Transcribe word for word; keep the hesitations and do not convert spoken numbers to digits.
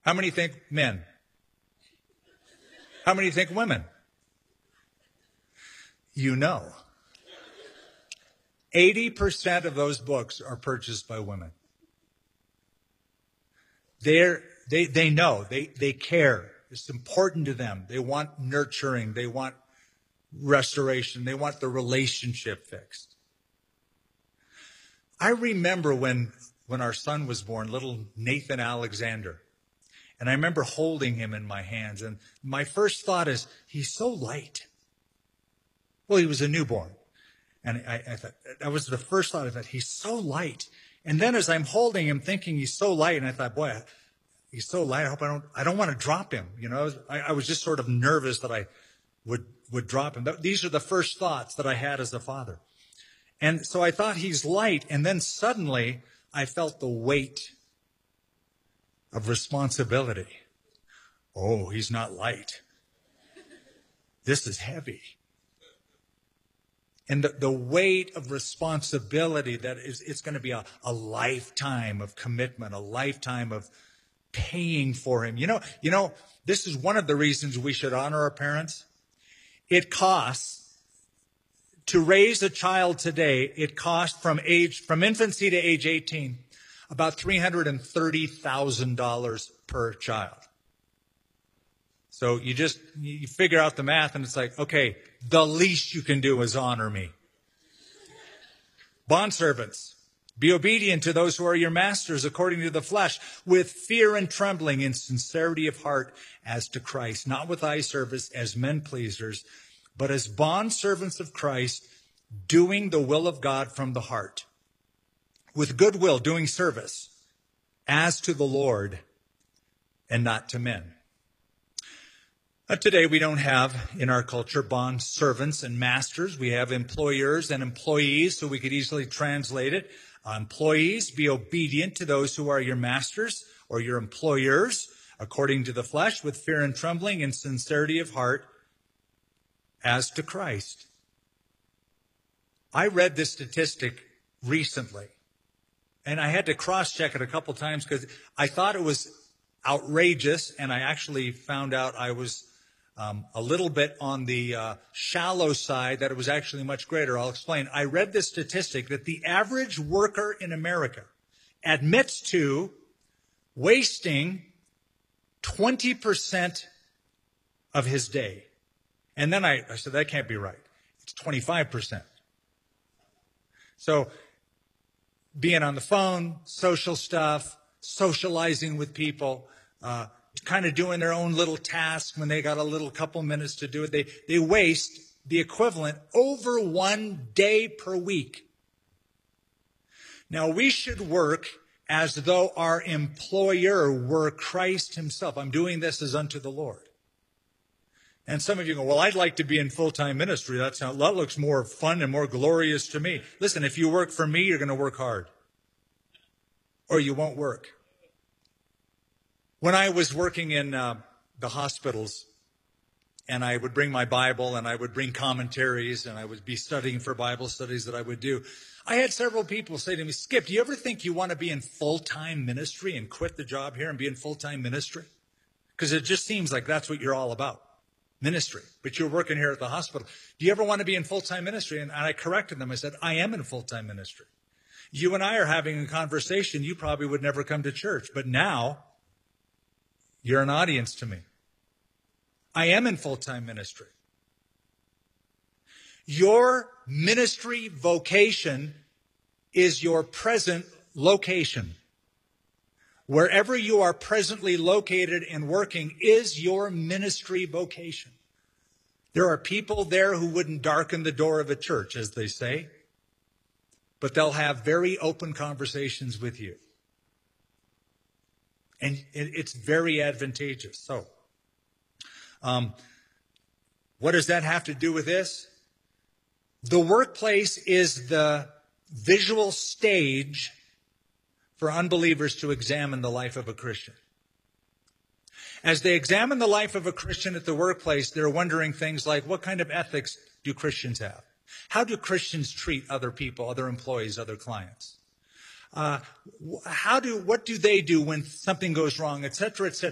How many think men? How many think women? You know. eighty percent of those books are purchased by women. They're, they, they know, they, they care. It's important to them. They want nurturing. They want restoration. They want the relationship fixed. I remember when, when our son was born, little Nathan Alexander. And I remember holding him in my hands. And my first thought is, he's so light. Well, he was a newborn. And I, I thought, that was the first thought. I thought, he's so light. And then as I'm holding him, thinking he's so light, and I thought, boy, he's so light, I hope I don't, I don't want to drop him. You know, I, I was just sort of nervous that I would, would drop him. These are the first thoughts that I had as a father. And so I thought he's light. And then suddenly I felt the weight of responsibility. Oh, he's not light. This is heavy. And the, the weight of responsibility that is, it's going to be a, a lifetime of commitment, a lifetime of paying for him. You know, you know, this is one of the reasons we should honor our parents. It costs to raise a child today. It costs from age, from infancy to age eighteen, about three hundred thirty thousand dollars per child. So you just, you figure out the math and it's like, okay, the least you can do is honor me. Bondservants, be obedient to those who are your masters according to the flesh, with fear and trembling in sincerity of heart as to Christ, not with eye service as men pleasers, but as bondservants of Christ, doing the will of God from the heart, with good will, doing service as to the Lord and not to men. Uh, today, we don't have in our culture bond servants and masters. We have employers and employees, so we could easily translate it. Uh, employees, be obedient to those who are your masters or your employers, according to the flesh, with fear and trembling and sincerity of heart, as to Christ. I read this statistic recently, and I had to cross-check it a couple times because I thought it was outrageous, and I actually found out I was Um, a little bit on the uh, shallow side, that it was actually much greater. I'll explain. I read this statistic that the average worker in America admits to wasting twenty percent of his day. And then I, I said, that can't be right. It's twenty-five percent. So being on the phone, social stuff, socializing with people, uh, kind of doing their own little task when they got a little couple minutes to do it. They, they waste the equivalent over one day per week. Now, we should work as though our employer were Christ himself. I'm doing this as unto the Lord. And some of you go, well, I'd like to be in full-time ministry. That sounds, that looks more fun and more glorious to me. Listen, if you work for me, you're going to work hard. Or you won't work. When I was working in uh, the hospitals, and I would bring my Bible, and I would bring commentaries, and I would be studying for Bible studies that I would do, I had several people say to me, Skip, do you ever think you want to be in full-time ministry and quit the job here and be in full-time ministry? Because it just seems like that's what you're all about, ministry. But you're working here at the hospital. Do you ever want to be in full-time ministry? And I corrected them. I said, I am in full-time ministry. You and I are having a conversation. You probably would never come to church. But now, you're an audience to me. I am in full-time ministry. Your ministry vocation is your present location. Wherever you are presently located and working is your ministry vocation. There are people there who wouldn't darken the door of a church, as they say, but they'll have very open conversations with you. And it's very advantageous. So, um, what does that have to do with this? The workplace is the visual stage for unbelievers to examine the life of a Christian. As they examine the life of a Christian at the workplace, they're wondering things like, what kind of ethics do Christians have? How do Christians treat other people, other employees, other clients? Uh, how do, what do they do when something goes wrong, et cetera, et cetera.